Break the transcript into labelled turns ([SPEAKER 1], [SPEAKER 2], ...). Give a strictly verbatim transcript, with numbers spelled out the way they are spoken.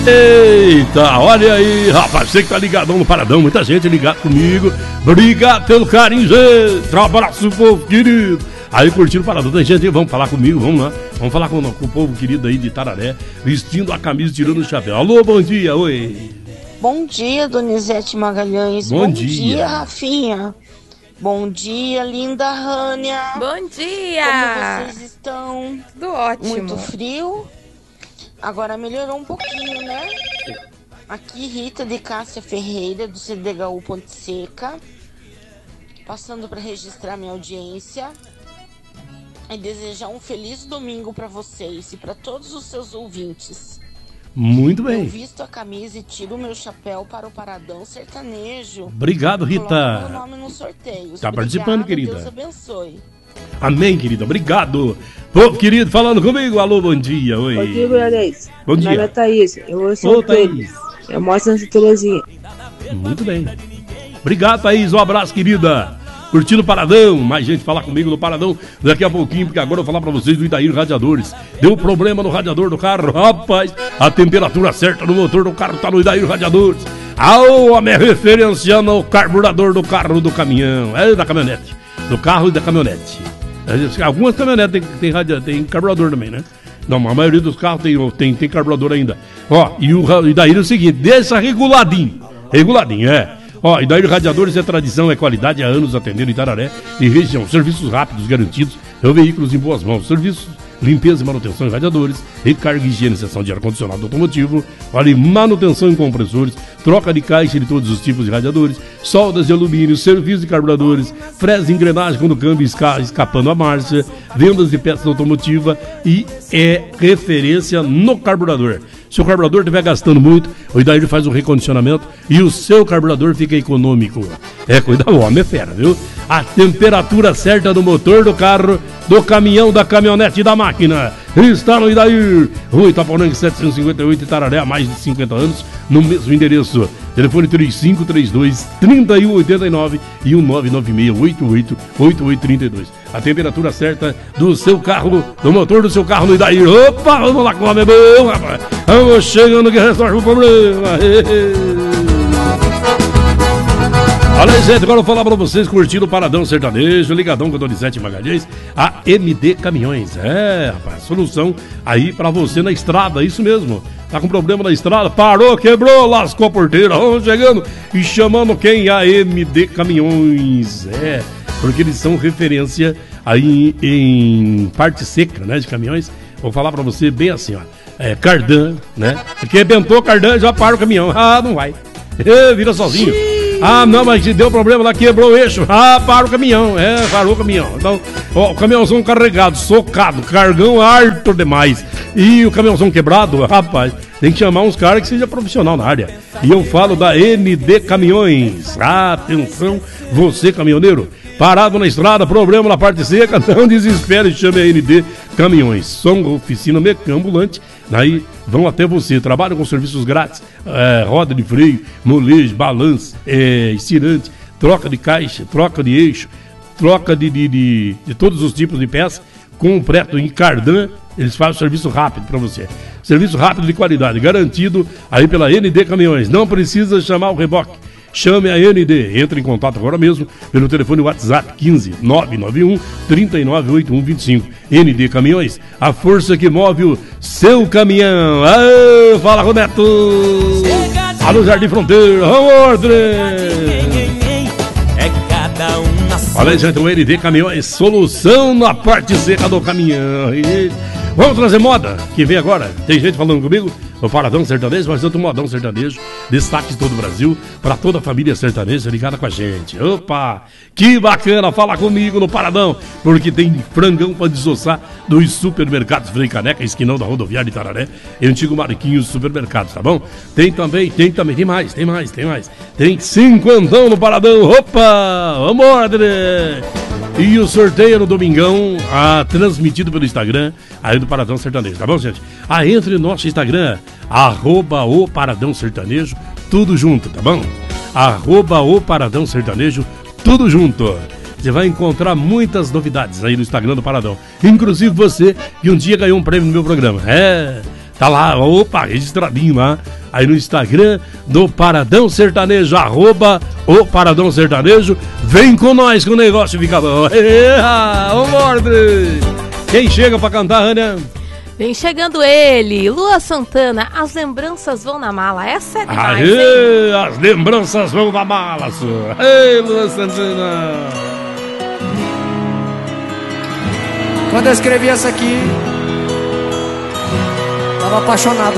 [SPEAKER 1] Eita, olha aí, rapaz, você que tá ligadão no Paradão, muita gente ligado comigo. Obrigado pelo carinho, gente. Um abraço, povo querido. Aí curtindo o Paradão, tem gente aí, vamos falar comigo, vamos lá. Vamos falar com, com o povo querido aí de Itararé, vestindo a camisa e tirando o chapéu. Alô, bom dia, oi.
[SPEAKER 2] Bom dia, Donizete Magalhães.
[SPEAKER 1] Bom,
[SPEAKER 2] bom
[SPEAKER 1] dia.
[SPEAKER 2] dia, Rafinha. Bom dia, linda Rânia.
[SPEAKER 3] Bom dia.
[SPEAKER 2] Como vocês estão?
[SPEAKER 3] Tudo ótimo.
[SPEAKER 2] Muito frio. Agora melhorou um pouquinho, né? Aqui, Rita de Cássia Ferreira, do C D H U Ponte Seca. Passando para registrar minha audiência. E desejar um feliz domingo para vocês e para todos os seus ouvintes.
[SPEAKER 1] Muito bem.
[SPEAKER 2] Eu visto a camisa e tiro o meu chapéu para o Paradão Sertanejo.
[SPEAKER 1] Obrigado, Rita.
[SPEAKER 2] Coloco meu nome no sorteio.
[SPEAKER 1] Tá participando, querida.
[SPEAKER 2] Deus abençoe.
[SPEAKER 1] Amém, querida. Obrigado. Povo querido, falando comigo. Alô, bom dia. Oi.
[SPEAKER 4] Bom dia, Magalhães.
[SPEAKER 1] Bom dia.
[SPEAKER 4] Meu nome é Thaís. Eu ouço
[SPEAKER 1] Ô,
[SPEAKER 4] o Thaís. Eu mostro Santa Terezinha.
[SPEAKER 1] Muito bem. Obrigado, Thaís. Um abraço, querida. Curtindo o Paradão, mais gente falar comigo no Paradão daqui a pouquinho, porque agora eu vou falar pra vocês do Idair Radiadores. Deu problema no radiador do carro, rapaz, a temperatura certa no motor do carro tá no Idair Radiadores. Ah, o homem é referenciando o carburador do carro, do caminhão, é da caminhonete, do carro e da caminhonete. Algumas caminhonetes tem, tem, tem carburador também, né? Não, a maioria dos carros tem, tem, tem carburador ainda. Ó, e o Idair é o seguinte, deixa reguladinho, reguladinho, é. Ó, e daí Radiadores é tradição, é qualidade, há anos atendendo Itararé e região. Serviços rápidos, garantidos, é veículos em boas mãos. Serviços, limpeza e manutenção em radiadores, recarga e higiene, seção de ar-condicionado automotivo, olha, manutenção em compressores, troca de caixa de todos os tipos de radiadores, soldas de alumínio, serviço de carburadores, fresa e engrenagem quando o câmbio está escapando a marcha, vendas de peças automotiva e é referência no carburador. Se o carburador estiver gastando muito, o Idair faz o recondicionamento e o seu carburador fica econômico. É, cuida, o homem é fera, viu? A temperatura certa do motor do carro, do caminhão, da caminhonete e da máquina está no Idair. Rua Itaporanga setecentos e cinquenta e oito, Itararé, há mais de cinquenta anos, no mesmo endereço. Telefone trinta e cinco, trinta e dois, trinta e um, oitenta e nove e o nove nove seis, oito oito, oito oito três dois. A temperatura certa do seu carro, do motor do seu carro no Idair. Opa, vamos lá com o homem bom, rapaz. Vamos chegando que resolve o problema. Olha aí, gente, agora eu vou falar pra vocês, curtindo o Paradão Sertanejo, ligadão com o Donizete Magalhães, a M D Caminhões. É, rapaz, solução aí pra você na estrada, isso mesmo. Tá com problema na estrada, parou, quebrou, lascou a porteira, vamos chegando e chamando quem? A M D Caminhões. É, porque eles são referência aí em parte seca, né, de caminhões. Vou falar pra você bem assim, ó, é, cardan, né, porque arrebentou o cardan, já para o caminhão, ah, não vai, é, vira sozinho. Ah, não, mas deu problema lá, quebrou o eixo. Ah, para o caminhão. É, parou o caminhão. Então, ó, o caminhãozão carregado, socado, cargão harto demais. E o caminhãozão quebrado, rapaz, tem que chamar uns caras que seja profissional na área. E eu falo da M D Caminhões. Atenção, você caminhoneiro, parado na estrada, problema na parte seca, não desespere, chame a M D Caminhões. São oficina mecâmbulante. Daí vão até você, trabalham com serviços grátis, é, roda de freio, molejo, balanço, é, estirante, troca de caixa, troca de eixo, troca de, de, de, de todos os tipos de peças, completo em cardan, eles fazem serviço rápido para você. Serviço rápido de qualidade, garantido aí pela N D Caminhões, não precisa chamar o reboque. Chame a N D, entre em contato agora mesmo pelo telefone WhatsApp quinze, nove nove um, trinta e nove, oitenta e um vinte e cinco. N D Caminhões, a força que move o seu caminhão. Aê, fala, Roberto! Alô, Jardim Fronteira, vamos, olha aí, gente, o N D Caminhões, solução na parte seca do caminhão. E vamos trazer moda, que vem agora. Tem gente falando comigo? O Paradão Sertanejo, mas outro modão sertanejo, destaque de todo o Brasil, para toda a família sertaneja ligada com a gente. Opa, que bacana, fala comigo no Paradão, porque tem frangão para desossar dos supermercados Frei Caneca, esquinão da rodoviária de Itararé, e antigo Mariquinhos Supermercados, tá bom? Tem também, tem também, tem mais, tem mais, tem mais. Tem cinquentão no Paradão, opa, vamos, André! E o sorteio no domingão, ah, transmitido pelo Instagram, aí do Paradão Sertanejo, tá bom, gente? Ah, entre no nosso Instagram, arroba o Paradão Sertanejo, tudo junto, tá bom? Arroba o Paradão Sertanejo, tudo junto. Você vai encontrar muitas novidades aí no Instagram do Paradão. Inclusive você, que um dia ganhou um prêmio no meu programa. É, Tá lá, opa, registradinho lá. Aí no Instagram do Paradão Sertanejo, arroba o Paradão Sertanejo. Vem com nós que o negócio fica bom. Vamos, quem chega pra cantar, Rania?
[SPEAKER 3] Vem chegando ele, Lua Santana, As Lembranças Vão na Mala. Essa é demais,
[SPEAKER 1] Aê,
[SPEAKER 3] hein?
[SPEAKER 1] as lembranças vão na mala, sua. Ei, Lua Santana.
[SPEAKER 5] Quando eu escrevi essa aqui, tava apaixonado